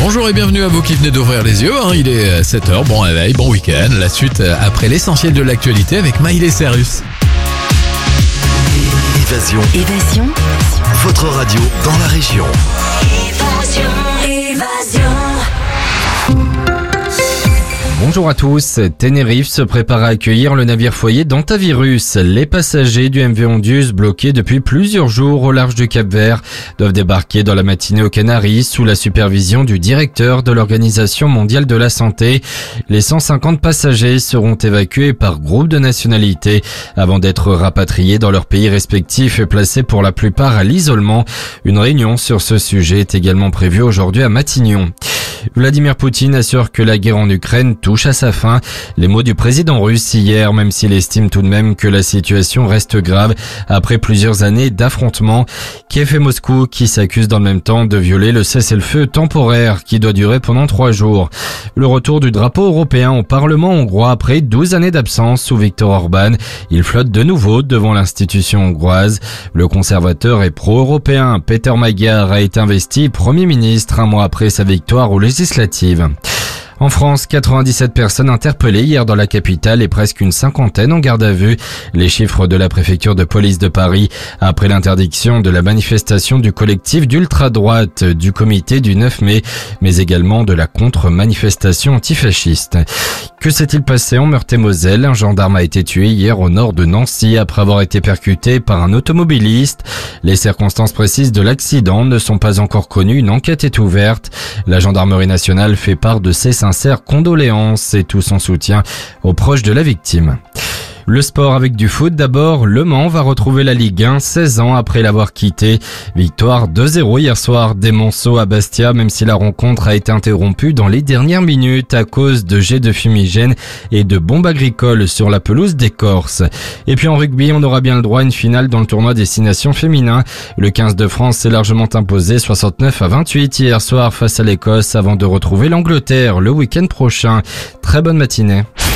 Bonjour et bienvenue à vous qui venez d'ouvrir les yeux, il est 7h, bon réveil, bon week-end, la suite après l'essentiel de l'actualité avec Miley Cyrus. Évasion. Votre radio dans la région. Évasion. Bonjour à tous, Tenerife se prépare à accueillir le navire foyer d'Antavirus. Les passagers du MV Ondius, bloqués depuis plusieurs jours au large du Cap-Vert, doivent débarquer dans la matinée aux Canaries sous la supervision du directeur de l'Organisation mondiale de la santé. Les 150 passagers seront évacués par groupe de nationalité avant d'être rapatriés dans leurs pays respectifs et placés pour la plupart à l'isolement. Une réunion sur ce sujet est également prévue aujourd'hui à Matignon. Vladimir Poutine assure que la guerre en Ukraine touche à sa fin. Les mots du président russe hier, même s'il estime tout de même que la situation reste grave après plusieurs années d'affrontements. Kiev et Moscou qui s'accusent dans le même temps de violer le cessez-le-feu temporaire qui doit durer pendant 3 jours. Le retour du drapeau européen au Parlement hongrois après 12 années d'absence sous Viktor Orban. Il flotte de nouveau devant l'institution hongroise. Le conservateur et pro-européen Peter Magyar a été investi Premier ministre un mois après sa victoire aux législatives. En France, 97 personnes interpellées hier dans la capitale et presque une cinquantaine en garde à vue. Les chiffres de la préfecture de police de Paris après l'interdiction de la manifestation du collectif d'ultra-droite du comité du 9 mai, mais également de la contre-manifestation antifasciste. Que s'est-il passé en Meurthe-et-Moselle? Un gendarme a été tué hier au nord de Nancy après avoir été percuté par un automobiliste. Les circonstances précises de l'accident ne sont pas encore connues. Une enquête est ouverte. La gendarmerie nationale fait part de ses sincères condoléances et tout son soutien aux proches de la victime. Le sport avec du foot d'abord, Le Mans va retrouver la Ligue 1 16 ans après l'avoir quitté. Victoire 2-0 hier soir des Monceaux à Bastia, même si la rencontre a été interrompue dans les dernières minutes à cause de jets de fumigène et de bombes agricoles sur la pelouse des Corses. Et puis en rugby, on aura bien le droit à une finale dans le tournoi Destination Féminin. Le 15 de France s'est largement imposé 69-28 hier soir face à l'Écosse avant de retrouver l'Angleterre le week-end prochain. Très bonne matinée.